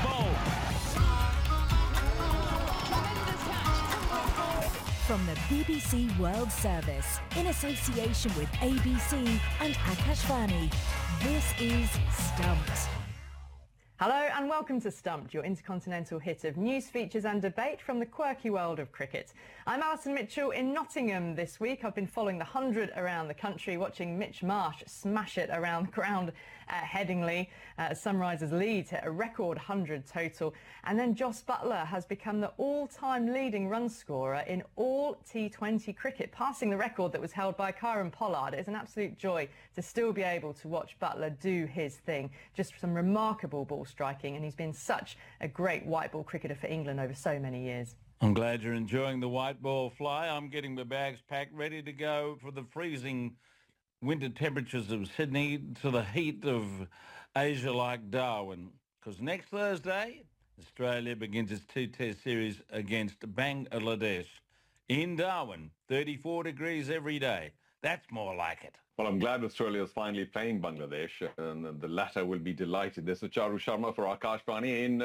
bowled. From the BBC World Service, in association with ABC and Akashvani, this is Stumped. Hello and welcome to Stumped, your intercontinental hit of news, features and debate from the quirky world of cricket. I'm Alison Mitchell in Nottingham this week. I've been following the 100 around the country, watching Mitch Marsh smash it around the ground at Headingley. Sunrisers lead to a record 100 total. And then Jos Buttler has become the all-time leading run scorer in all T20 cricket, passing the record that was held by Kieron Pollard. It's an absolute joy to still be able to watch Buttler do his thing. Just some remarkable ball striking, and he's been such a great white ball cricketer for England over so many years. I'm glad you're enjoying the white ball fly. I'm getting my bags packed, ready to go for the freezing winter temperatures of Sydney to the heat of Asia like Darwin. Because next Thursday, Australia begins its two-test series against Bangladesh in Darwin. 34 degrees every day. That's more like it. Well, I'm glad Australia is finally playing Bangladesh, and the latter will be delighted. This is Charu Sharma for Akashvani in